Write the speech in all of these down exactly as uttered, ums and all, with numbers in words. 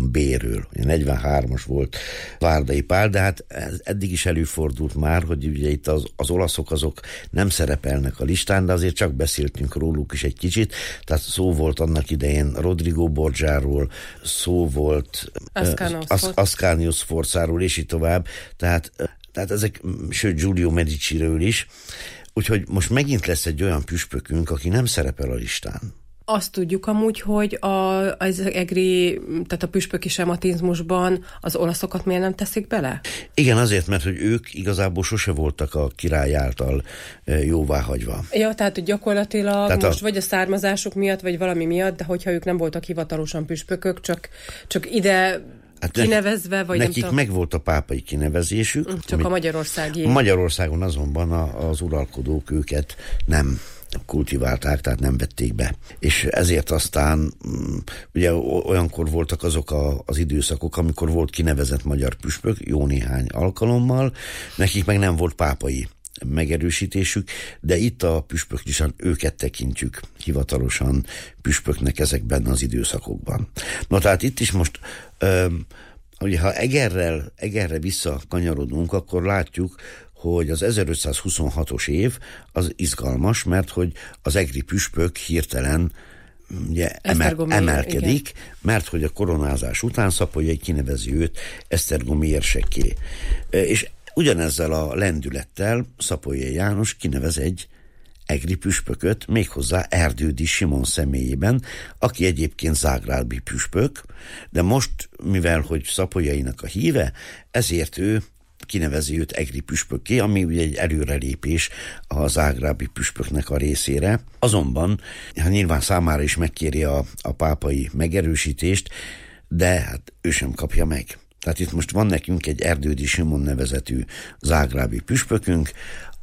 huszonkettőn bé-ről. negyvenhármas volt Várdai Pál, de hát ez eddig is előfordult már, hogy ugye itt az, az olaszok azok nem szerepelnek a listán, de azért csak beszéltünk róluk is egy kicsit. Tehát szó volt annak idején Rodrigo Borgiáról, szó volt Ascanio Sforzáról, és így tovább. Tehát, tehát ezek, sőt Giulio Mediciről is. Úgyhogy most megint lesz egy olyan püspökünk, aki nem szerepel a listán. Azt tudjuk amúgy, hogy a, az egri, tehát a püspöki sematizmusban az olaszokat miért nem teszik bele? Igen, azért, mert hogy ők igazából sose voltak a király által jóváhagyva. Ja, tehát gyakorlatilag tehát most a... vagy a származásuk miatt, vagy valami miatt, de hogyha ők nem voltak hivatalosan püspökök, csak, csak ide... Hát kinevezve, vagy nekik nem tudom. Megvolt a pápai kinevezésük. Csak a magyarországi. Magyarországon azonban az uralkodók őket nem kultiválták, tehát nem vették be. És ezért aztán ugye olyankor voltak azok a, az időszakok, amikor volt kinevezett magyar püspök, jó néhány alkalommal, nekik meg nem volt pápai megerősítésük, de itt a püspöklisen őket tekintjük hivatalosan püspöknek ezekben az időszakokban. Na tehát itt is most öm, ugye, ha Egerrel, Egerre visszakanyarodunk, akkor látjuk, hogy az ezerötszázhuszonhatos év az izgalmas, mert hogy az egri püspök hirtelen ugye, emel, emelkedik, igen. Mert hogy a koronázás után Szapolyai kinevezi őt esztergomi érsekké. És ugyanezzel a lendülettel Szapolyai János kinevez egy egri püspököt, méghozzá Erdődy Simon személyében, aki egyébként zágrábi püspök, de most, mivel hogy Szapolyainak a híve, ezért ő kinevezi őt egri püspökké, ami ugye egy előrelépés a zágrábi püspöknek a részére. Azonban, ha nyilván számára is megkéri a, a pápai megerősítést, de hát ő sem kapja meg. Tehát itt most van nekünk egy Erdődy Simon nevezetű zágrábi püspökünk,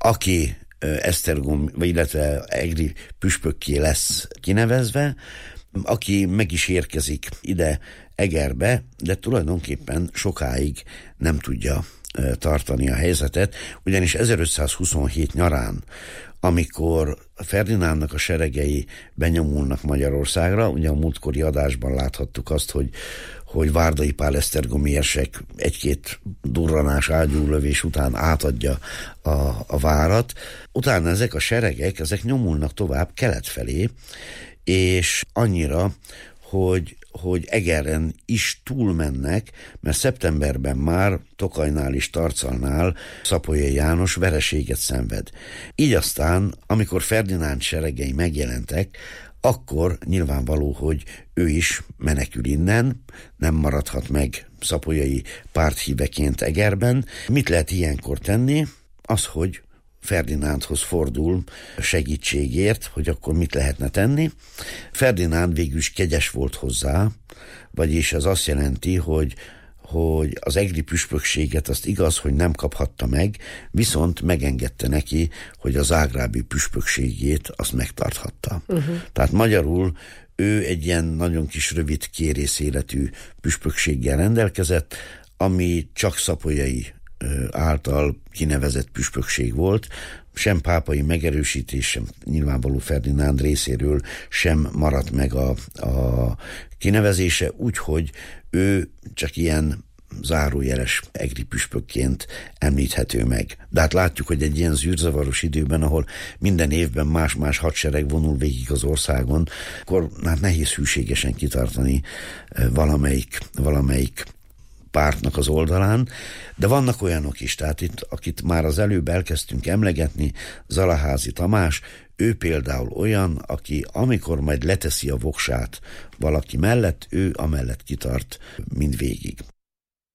aki Esztergom, vagy illetve egri püspökké lesz kinevezve, aki meg is érkezik ide Egerbe, de tulajdonképpen sokáig nem tudja tartani a helyzetet, ugyanis ezerötszázhuszonhét nyarán, amikor Ferdinándnak a seregei benyomulnak Magyarországra, ugye a múltkori adásban láthattuk azt, hogy, hogy Várdai Pál esztergomi érsek egy-két durranás ágyúlövés után átadja a, a várat. Utána ezek a seregek, ezek nyomulnak tovább kelet felé, és annyira, hogy hogy Egeren is túlmennek, mert szeptemberben már Tokajnál és Tarcalnál Szapolyai János vereséget szenved. Így aztán, amikor Ferdinánd seregei megjelentek, akkor nyilvánvaló, hogy ő is menekül innen, nem maradhat meg szapolyai párthíveként Egerben. Mit lehet ilyenkor tenni? Az, hogy Ferdinándhoz fordul segítségért, hogy akkor mit lehetne tenni. Ferdinánd végül is kegyes volt hozzá, vagyis ez azt jelenti, hogy, hogy az egri püspökséget azt igaz, hogy nem kaphatta meg, viszont megengedte neki, hogy a zágrábi püspökségét azt megtarthatta. Uh-huh. Tehát magyarul ő egy ilyen nagyon kis rövid kérész életű püspökséggel rendelkezett, ami csak szapolyai által kinevezett püspökség volt, sem pápai megerősítés, sem nyilvánvaló Ferdinánd részéről sem maradt meg a, a kinevezése, úgyhogy ő csak ilyen zárójeles egri püspökként említhető meg. De hát látjuk, hogy egy ilyen zűrzavaros időben, ahol minden évben más-más hadsereg vonul végig az országon, akkor hát nehéz hűségesen kitartani valamelyik, valamelyik pártnak az oldalán, de vannak olyanok is, tehát itt, akit már az előbb elkezdtünk emlegetni, Zalaházi Tamás, ő például olyan, aki amikor majd leteszi a voksát valaki mellett, ő amellett kitart mindvégig.